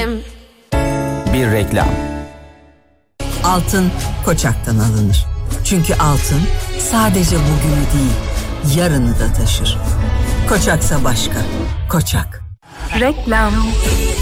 Bir reklam. Altın Koçak'tan alınır. Çünkü altın sadece bugünü değil, yarını da taşır. Koçaksa başka. Koçak. Reklam.